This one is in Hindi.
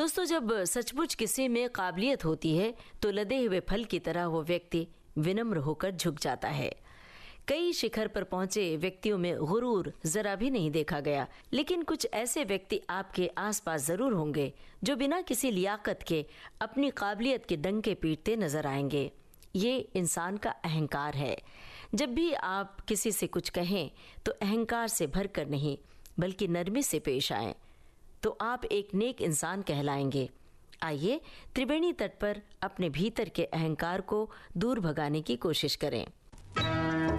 दोस्तों, जब सचमुच किसी में काबिलियत होती है तो लदे हुए फल की तरह वो व्यक्ति विनम्र होकर झुक जाता है। कई शिखर पर पहुंचे व्यक्तियों में गुरूर जरा भी नहीं देखा गया, लेकिन कुछ ऐसे व्यक्ति आपके आसपास जरूर होंगे जो बिना किसी लियाकत के अपनी काबिलियत के डंके पीटते नजर आएंगे। ये इंसान का अहंकार है। जब भी आप किसी से कुछ कहें तो अहंकार से भरकर नहीं, बल्कि नरमी से पेश आएं, तो आप एक नेक इंसान कहलाएंगे। आइए त्रिवेणी तट पर अपने भीतर के अहंकार को दूर भगाने की कोशिश करें।